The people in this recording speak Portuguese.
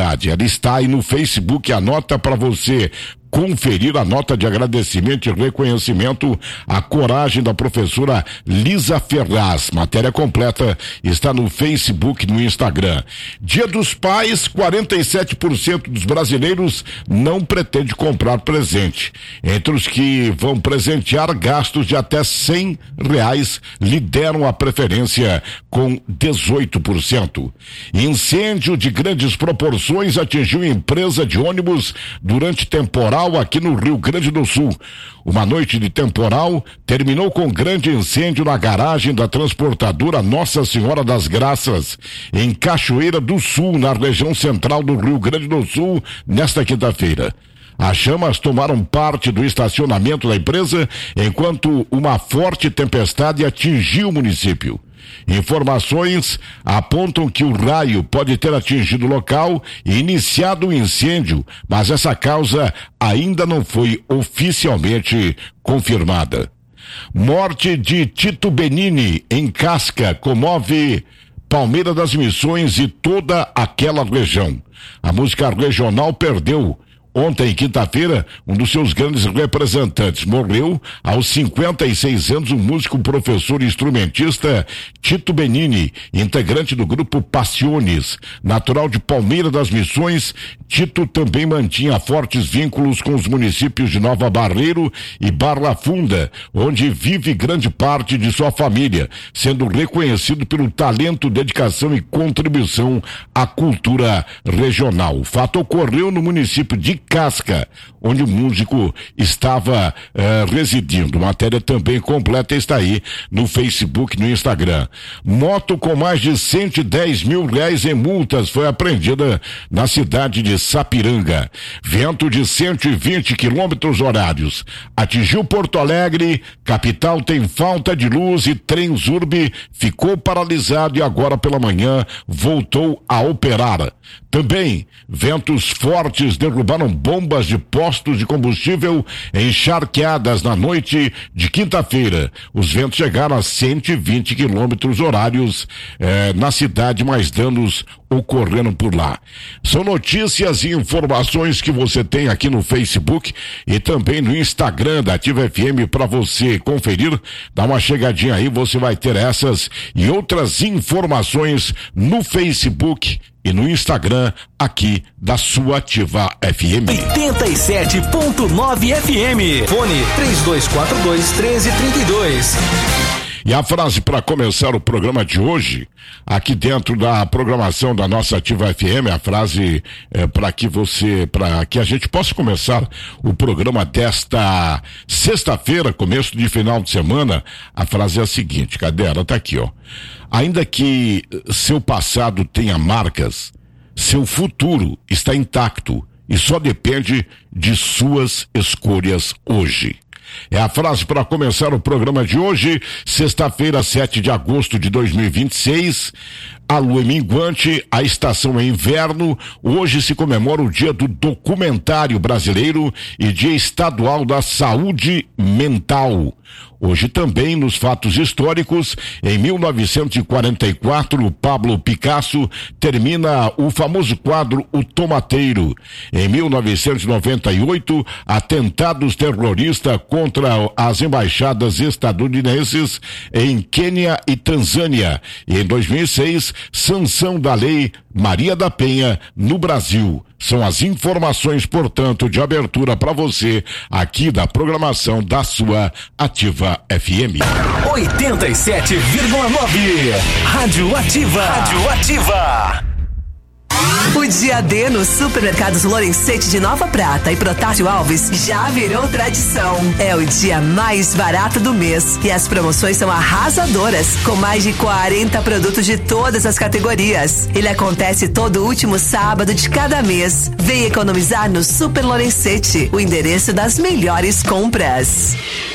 cidade. Ela está aí no Facebook, anota para você conferir a nota de agradecimento e reconhecimento à coragem da professora Lisa Ferraz. Matéria completa está no Facebook, no Instagram. Dia dos Pais, 47% dos brasileiros não pretende comprar presente. Entre os que vão presentear, gastos de até R$100 lideram a preferência com 18%. Incêndio de grandes proporções atingiu empresa de ônibus durante temporal aqui no Rio Grande do Sul. Uma noite de temporal terminou com grande incêndio na garagem da transportadora Nossa Senhora das Graças, em Cachoeira do Sul, na região central do Rio Grande do Sul, nesta quinta-feira. As chamas tomaram parte do estacionamento da empresa enquanto uma forte tempestade atingiu o município. Informações apontam que o raio pode ter atingido o local e iniciado o incêndio, mas essa causa ainda não foi oficialmente confirmada. Morte de Tito Benini em Casca comove Palmeira das Missões e toda aquela região. A música regional perdeu ontem, quinta-feira, um dos seus grandes representantes. Morreu aos 56 anos o músico, professor e instrumentista Tito Benini, integrante do grupo Passiones. Natural de Palmeira das Missões, Tito também mantinha fortes vínculos com os municípios de Nova Barreiro e Barra Funda, onde vive grande parte de sua família, sendo reconhecido pelo talento, dedicação e contribuição à cultura regional. O fato ocorreu no município de Casca, onde o músico estava residindo. Matéria também completa está aí no Facebook, no Instagram. Moto com mais de R$110 mil em multas foi apreendida na cidade de Sapiranga. Vento de 120 quilômetros horários atingiu Porto Alegre, capital tem falta de luz e Transurb ficou paralisado e agora pela manhã voltou a operar. Também, ventos fortes derrubaram bombas de postos de combustível encharqueadas na noite de quinta-feira. Os ventos chegaram a 120 quilômetros horários na cidade, mais danos ocorreram por lá. São notícias e informações que você tem aqui no Facebook e também no Instagram da Ativa FM para você conferir. Dá uma chegadinha aí, você vai ter essas e outras informações no Facebook e no Instagram aqui da sua Ativa FM. 87.9 FM. Fone 3242-1332. E a frase para começar o programa de hoje, aqui dentro da programação da nossa Ativa FM, a frase para que a gente possa começar o programa desta sexta-feira, começo de final de semana, a frase é a seguinte, cadê ela? Tá aqui, ó. Ainda que seu passado tenha marcas, seu futuro está intacto e só depende de suas escolhas hoje. É a frase para começar o programa de hoje, sexta-feira, 7 de agosto de 2026. A lua é minguante, a estação é inverno. Hoje se comemora o Dia do Documentário Brasileiro e Dia Estadual da Saúde Mental. Hoje também, nos fatos históricos, em 1944, Pablo Picasso termina o famoso quadro O Tomateiro. Em 1998, atentados terroristas contra as embaixadas estadunidenses em Quênia e Tanzânia. E em 2006, sanção da Lei Maria da Penha no Brasil. São as informações, portanto, de abertura para você aqui da programação da sua Ativa FM. 87,9 Rádio Ativa. Rádio Ativa. O dia D no Supermercados Lorenzetti de Nova Prata e Protásio Alves já virou tradição. É o dia mais barato do mês e as promoções são arrasadoras, com mais de 40 produtos de todas as categorias. Ele acontece todo último sábado de cada mês. Vem economizar no Super Lorenzetti, o endereço das melhores compras.